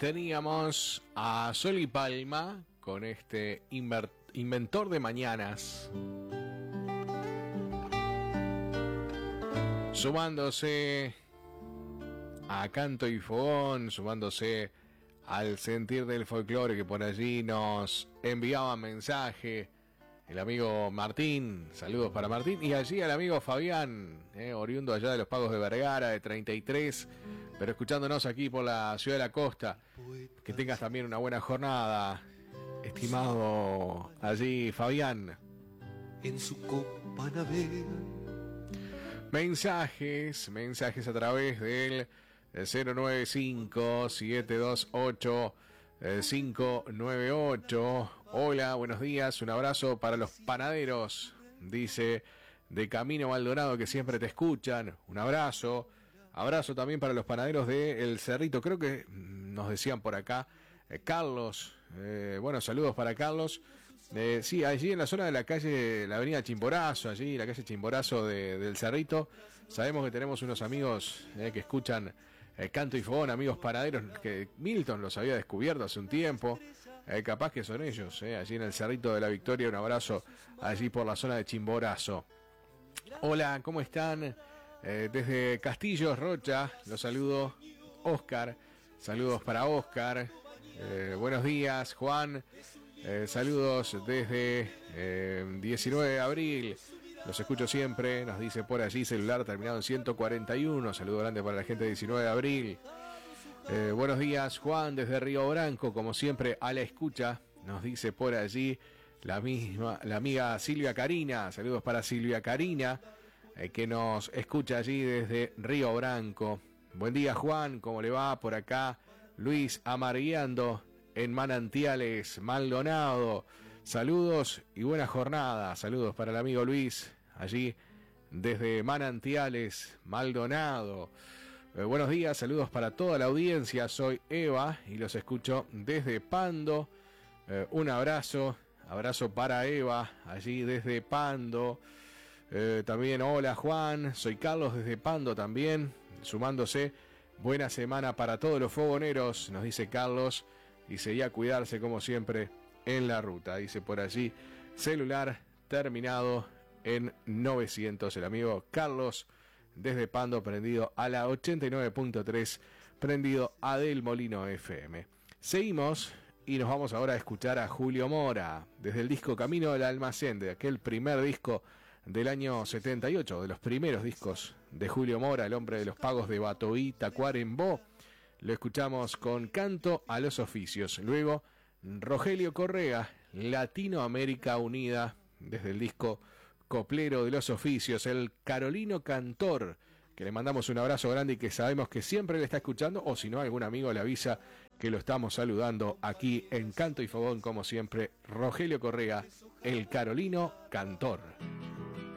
teníamos a Sol y Palma con este inventor de mañanas, sumándose a Canto y Fogón, sumándose al sentir del folclore, que por allí nos enviaba mensaje el amigo Martín. Saludos para Martín. Y allí al amigo Fabián, oriundo allá de los Pagos de Vergara, de 33, pero escuchándonos aquí por la ciudad de la costa. Que tengas también una buena jornada, estimado allí Fabián. En su copa navega. Mensajes a través del 095-728-598. Hola, buenos días, un abrazo para los panaderos, dice de Camino Maldonado, que siempre te escuchan. Un abrazo también para los panaderos de El Cerrito, creo que nos decían por acá, Carlos, bueno, saludos para Carlos. Sí, allí en la zona de la calle, la avenida Chimborazo, allí la calle Chimborazo del Cerrito, sabemos que tenemos unos amigos que escuchan Canto y Fogón, amigos panaderos, que Milton los había descubierto hace un tiempo, capaz que son ellos, allí en el Cerrito de la Victoria. Un abrazo allí por la zona de Chimborazo. Hola, ¿cómo están? Desde Castillos, Rocha, los saludo, Oscar, saludos para Oscar. Buenos días, Juan. Saludos desde 19 de abril. Los escucho siempre, nos dice por allí, celular terminado en 141. Saludo grande para la gente de 19 de abril. Buenos días, Juan, desde Río Branco, como siempre, a la escucha. Nos dice por allí la amiga Silvia Karina. Saludos para Silvia Karina, que nos escucha allí desde Río Branco. Buen día, Juan, ¿cómo le va? Por acá, Luis Amargueando en Manantiales, Maldonado. Saludos y buena jornada. Saludos para el amigo Luis, allí desde Manantiales, Maldonado. Buenos días, saludos para toda la audiencia. Soy Eva y los escucho desde Pando. Un abrazo para Eva, allí desde Pando. También, hola Juan, soy Carlos desde Pando también, sumándose. Buena semana para todos los fogoneros, nos dice Carlos. Y seguía a cuidarse como siempre en la ruta, dice por allí, celular terminado en 900, el amigo Carlos desde Pando, prendido a la 89.3, prendido a Del Molino FM. Seguimos y nos vamos ahora a escuchar a Julio Mora, desde el disco Camino del Almacén, de aquel primer disco del año 78, de los primeros discos de Julio Mora, el hombre de los pagos de Batoí, Tacuarembó. Lo escuchamos con Canto a los Oficios. Luego, Rogelio Correa, Latinoamérica Unida, desde el disco Coplero de los Oficios, el Carolino Cantor, que le mandamos un abrazo grande y que sabemos que siempre le está escuchando, o si no, algún amigo le avisa que lo estamos saludando aquí en Canto y Fogón, como siempre, Rogelio Correa, el Carolino Cantor.